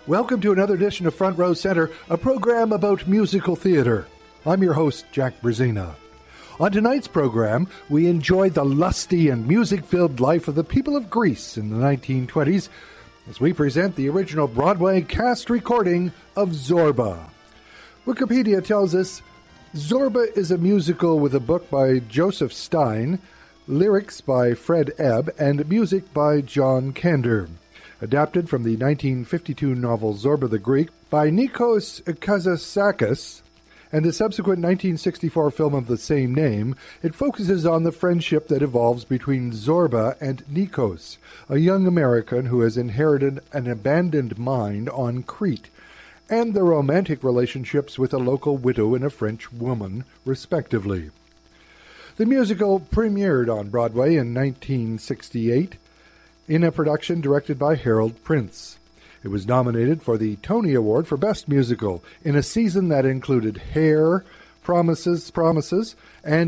Welcome to another edition of Front Row Center, a program about musical theater. I'm your host, Jack Brzezina. On tonight's program, we enjoy the lusty and music-filled life of the people of Greece in the 1920s as we present the original Broadway cast recording of Zorba. Wikipedia tells us, Zorba is a musical with a book by Joseph Stein, lyrics by Fred Ebb, and music by John Kander. Adapted from the 1952 novel Zorba the Greek by Nikos Kazantzakis and the subsequent 1964 film of the same name, it focuses on the friendship that evolves between Zorba and Nikos, a young American who has inherited an abandoned mine on Crete, and the romantic relationships with a local widow and a French woman, respectively. The musical premiered on Broadway in 1968, in a production directed by Harold Prince. It was nominated for the Tony Award for Best Musical in a season that included Hair, Promises, and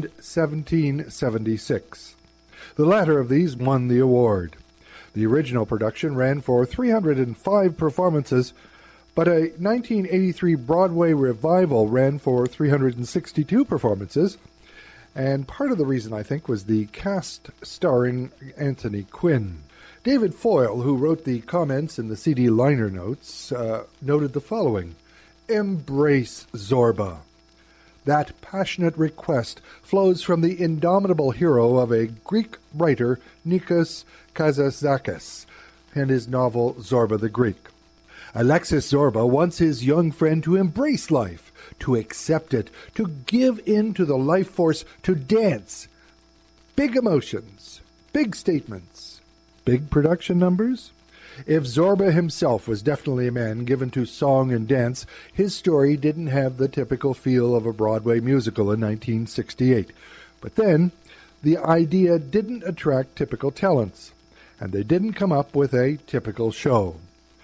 1776. The latter of these won the award. The original production ran for 305 performances, but a 1983 Broadway revival ran for 362 performances, and part of the reason, I think, was the cast starring Anthony Quinn. David Foyle, who wrote the comments in the CD liner notes, noted the following: "Embrace Zorba. That passionate request flows from the indomitable hero of a Greek writer, Nikos Kazantzakis, and his novel Zorba the Greek. Alexis Zorba wants his young friend to embrace life, to accept it, to give in to the life force, to dance. Big emotions, big statements, big production numbers? If Zorba himself was definitely a man given to song and dance, his story didn't have the typical feel of a Broadway musical in 1968. But then, the idea didn't attract typical talents, and they didn't come up with a typical show.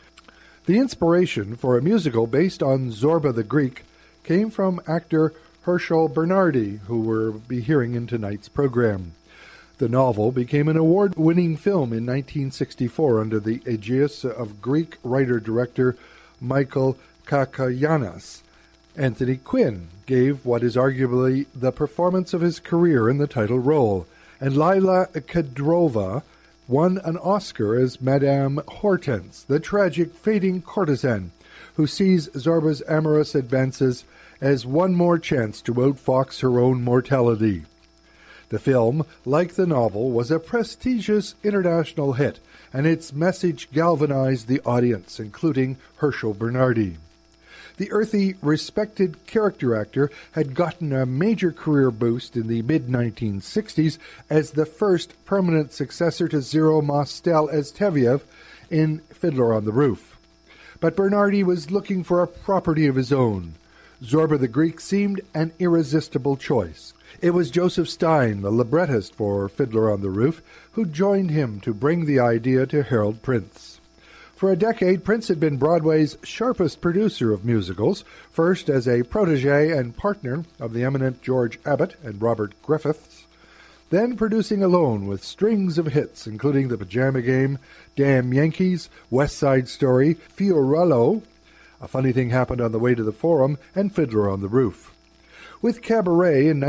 The inspiration for a musical based on Zorba the Greek came from actor Herschel Bernardi, who we'll be hearing in tonight's program. The novel became an award-winning film in 1964 under the aegis of Greek writer-director Michael Kakayanis. Anthony Quinn gave what is arguably the performance of his career in the title role, and Lila Kedrova won an Oscar as Madame Hortense, the tragic, fading courtesan who sees Zorba's amorous advances as one more chance to outfox her own mortality. The film, like the novel, was a prestigious international hit, and its message galvanized the audience, including Herschel Bernardi. The earthy, respected character actor had gotten a major career boost in the mid-1960s as the first permanent successor to Zero Mostel Esteviev in Fiddler on the Roof. But Bernardi was looking for a property of his own. Zorba the Greek seemed an irresistible choice. It was Joseph Stein, the librettist for Fiddler on the Roof, who joined him to bring the idea to Harold Prince. For a decade, Prince had been Broadway's sharpest producer of musicals, first as a protege and partner of the eminent George Abbott and Robert Griffiths, then producing alone with strings of hits, including The Pajama Game, Damn Yankees, West Side Story, Fiorello, A Funny Thing Happened on the Way to the Forum, and Fiddler on the Roof. With Cabaret in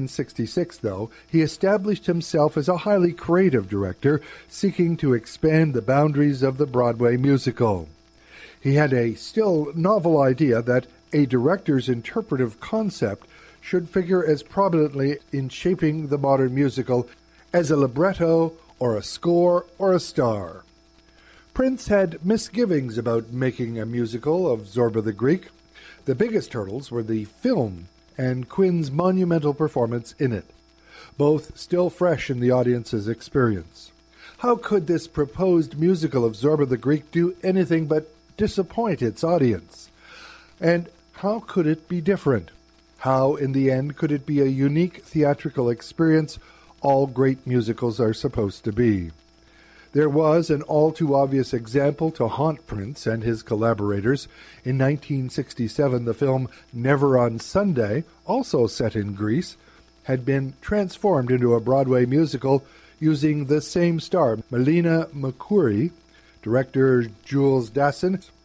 1966, though, he established himself as a highly creative director, seeking to expand the boundaries of the Broadway musical. He had a still novel idea that a director's interpretive concept should figure as prominently in shaping the modern musical as a libretto or a score or a star. Prince had misgivings about making a musical of Zorba the Greek. The biggest hurdles were the film and Quinn's monumental performance in it, both still fresh in the audience's experience. How could this proposed musical of Zorba the Greek do anything but disappoint its audience? And how could it be different? How, in the end, could it be a unique theatrical experience all great musicals are supposed to be? There was an all-too-obvious example to haunt Prince and his collaborators. In 1967, the film Never on Sunday, also set in Greece, had been transformed into a Broadway musical using the same star, Melina Mercouri, director Jules Dassin,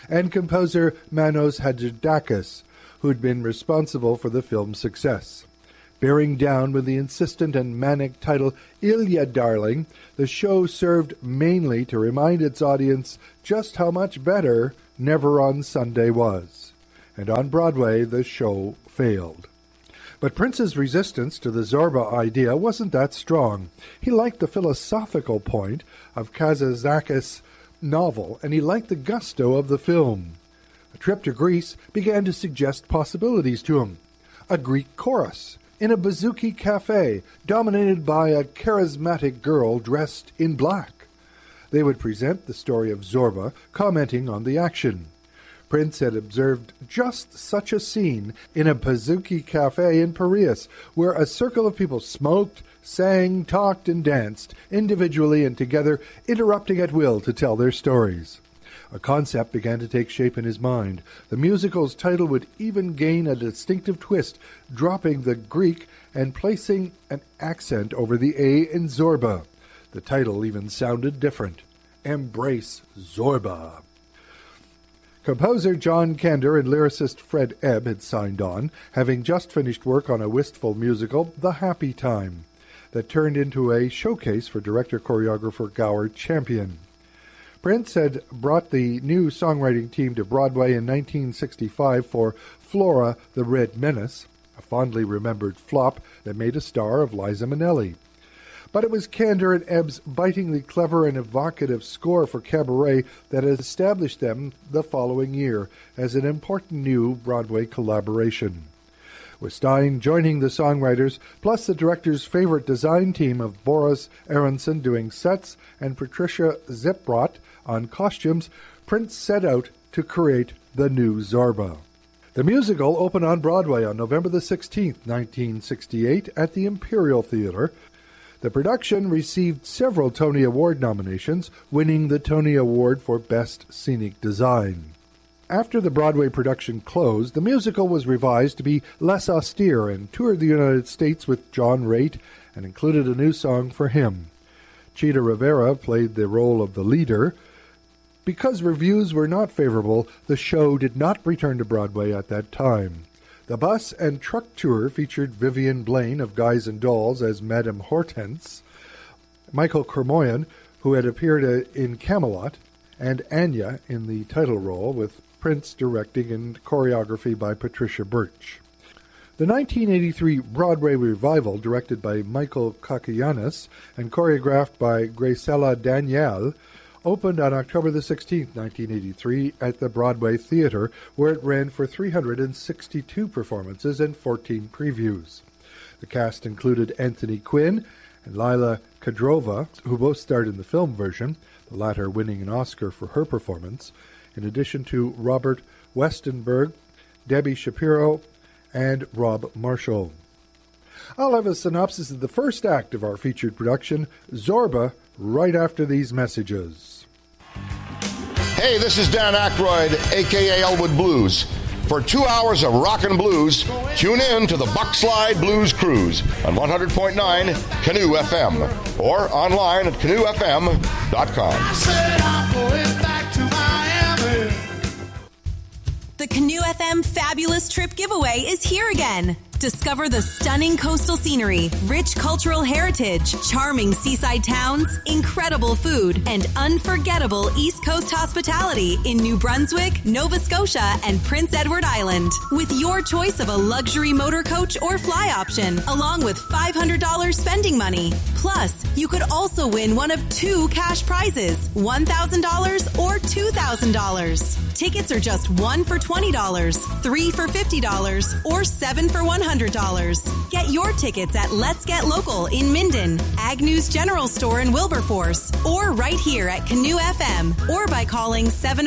and composer Manos Hadjidakis, who'd been responsible for the film's success. Bearing down with the insistent and manic title Ilya Darling, the show served mainly to remind its audience just how much better Never on Sunday was. And on Broadway, the show failed. But Prince's resistance to the Zorba idea wasn't that strong. He liked the philosophical point of Kazantzakis' novel, and he liked the gusto of the film. A trip to Greece began to suggest possibilities to him. A Greek chorus in a bouzouki cafe dominated by a charismatic girl dressed in black. They would present the story of Zorba, commenting on the action. Prince had observed just such a scene in a bouzouki cafe in Piraeus, where a circle of people smoked, sang, talked, and danced, individually and together, interrupting at will to tell their stories. A concept began to take shape in his mind. The musical's title would even gain a distinctive twist, dropping the Greek and placing an accent over the A in Zorba. The title even sounded different. Embrace Zorba. Composer John Kander and lyricist Fred Ebb had signed on, having just finished work on a wistful musical, The Happy Time, that turned into a showcase for director-choreographer Gower Champion. Prince had brought the new songwriting team to Broadway in 1965 for Flora the Red Menace, a fondly remembered flop that made a star of Liza Minnelli. But it was Kander and Ebb's bitingly clever and evocative score for Cabaret that has established them the following year as an important new Broadway collaboration. With Stein joining the songwriters, plus the director's favorite design team of Boris Aronson doing sets and Patricia Zipbrot on costumes, Prince set out to create the new Zorba. The musical opened on Broadway on November the 16th, 1968 at the Imperial Theatre. The production received several Tony Award nominations, winning the Tony Award for Best Scenic Design. After the Broadway production closed, the musical was revised to be less austere and toured the United States with John Raitt and included a new song for him. Chita Rivera played the role of the leader. Because reviews were not favorable, the show did not return to Broadway at that time. The bus and truck tour featured Vivian Blaine of Guys and Dolls as Madame Hortense, Michael Kermoyan, who had appeared in Camelot, and Anya in the title role, with Prince directing and choreography by Patricia Birch. The 1983 Broadway revival, directed by Michael Kakianis and choreographed by Graciela Daniel, opened on October the 16th, 1983 at the Broadway Theatre, where it ran for 362 performances and 14 previews. The cast included Anthony Quinn and Lila Kadrova, who both starred in the film version, the latter winning an Oscar for her performance, in addition to Robert Westenberg, Debbie Shapiro, and Rob Marshall. I'll have a synopsis of the first act of our featured production, Zorba, right after these messages. Hey, this is Dan Aykroyd, a.k.a. Elwood Blues. For 2 hours of rock and blues, tune in to the Buckslide Blues Cruise on 100.9 Canoe FM or online at canoefm.com. I said I'm going back to Miami. The Canoe FM Fabulous Trip Giveaway is here again. Discover the stunning coastal scenery, rich cultural heritage, charming seaside towns, incredible food, and unforgettable East Coast hospitality in New Brunswick, Nova Scotia, and Prince Edward Island. With your choice of a luxury motor coach or fly option, along with $500 spending money. Plus, you could also win one of 2 cash prizes, $1,000 or $2,000. Tickets are just 1 for $20, 3 for $50, or 7 for $100. Get your tickets at Let's Get Local in Minden, Agnew's General Store in Wilberforce, or right here at Canoe FM, or by calling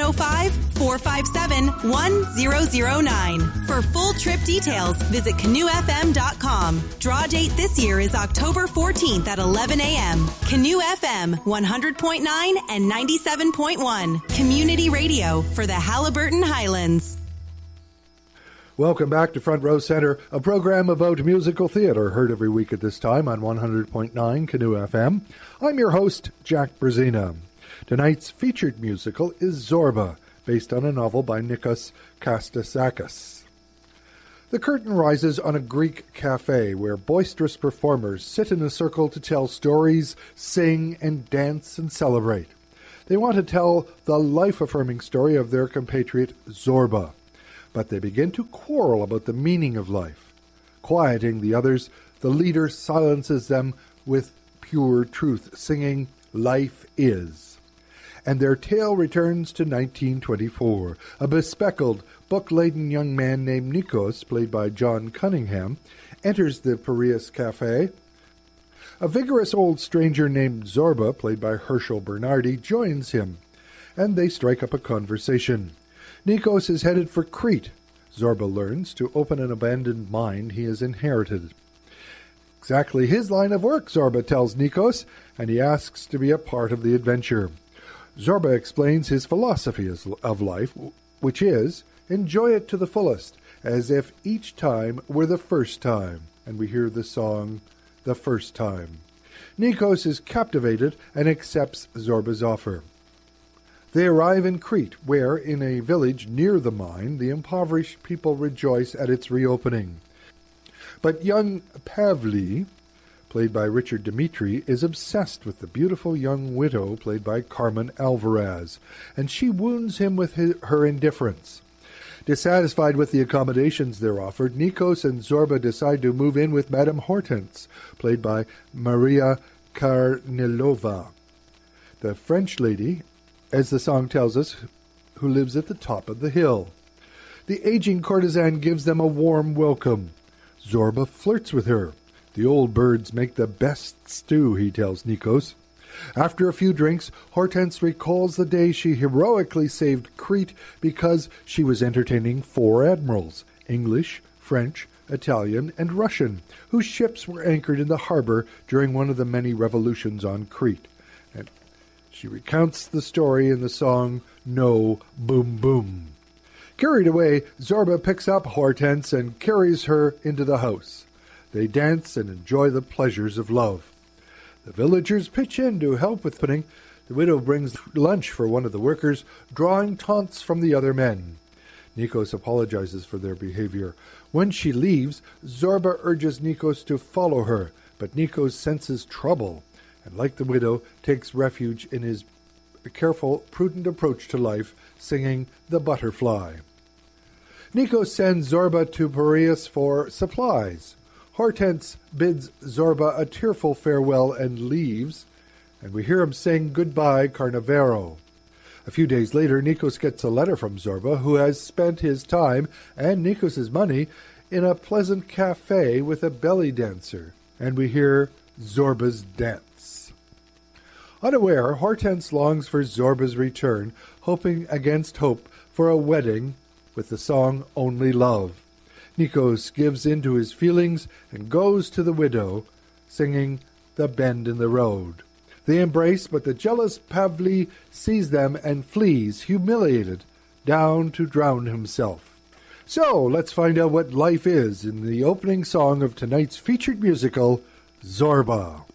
705-457-1009. For full trip details, visit canoefm.com. Draw date this year is October 14th at 11 a.m. Canoe FM 100.9 and 97.1. Community radio for the Haliburton Highlands. Welcome back to Front Row Center, a program about musical theater heard every week at this time on 100.9 Canoe FM. I'm your host, Jack Brzezina. Tonight's featured musical is Zorba, based on a novel by Nikos Kastasakis. The curtain rises on a Greek cafe where boisterous performers sit in a circle to tell stories, sing, and dance and celebrate. They want to tell the life-affirming story of their compatriot Zorba, but they begin to quarrel about the meaning of life. Quieting the others, the leader silences them with pure truth, singing, "Life is." And their tale returns to 1924. A bespectacled, book-laden young man named Nikos, played by John Cunningham, enters the Piraeus Cafe. A vigorous old stranger named Zorba, played by Herschel Bernardi, joins him, and they strike up a conversation. Nikos is headed for Crete. Zorba learns to open an abandoned mine he has inherited. Exactly his line of work, Zorba tells Nikos, and he asks to be a part of the adventure. Zorba explains his philosophy of life, which is, enjoy it to the fullest, as if each time were the first time. And we hear the song, "The First Time." Nikos is captivated and accepts Zorba's offer. They arrive in Crete, where, in a village near the mine, the impoverished people rejoice at its reopening. But young Pavli, played by Richard Dimitri, is obsessed with the beautiful young widow, played by Carmen Alvarez, and she wounds him with her indifference. Dissatisfied with the accommodations they're offered, Nikos and Zorba decide to move in with Madame Hortense, played by Maria Karnilova, the French lady, as the song tells us, who lives at the top of the hill. The aging courtesan gives them a warm welcome. Zorba flirts with her. The old birds make the best stew, he tells Nikos. After a few drinks, Hortense recalls the day she heroically saved Crete because she was entertaining 4 admirals, English, French, Italian, and Russian, whose ships were anchored in the harbor during one of the many revolutions on Crete. And she recounts the story in the song No Boom Boom. Carried away, Zorba picks up Hortense and carries her into the house. They dance and enjoy the pleasures of love. The villagers pitch in to help with pudding. The widow brings lunch for one of the workers, drawing taunts from the other men. Nikos apologizes for their behavior. When she leaves, Zorba urges Nikos to follow her, but Nikos senses trouble, and like the widow, takes refuge in his careful, prudent approach to life, singing The Butterfly. Nikos sends Zorba to Piraeus for supplies. Hortense bids Zorba a tearful farewell and leaves, and we hear him sing Goodbye, Carnavero. A few days later, Nikos gets a letter from Zorba, who has spent his time and Nikos' money in a pleasant cafe with a belly dancer, and we hear Zorba's dance. Unaware, Hortense longs for Zorba's return, hoping against hope for a wedding with the song Only Love. Nikos gives in to his feelings and goes to the widow, singing The Bend in the Road. They embrace, but the jealous Pavli sees them and flees, humiliated, down to drown himself. So, let's find out what life is in the opening song of tonight's featured musical, Zorba.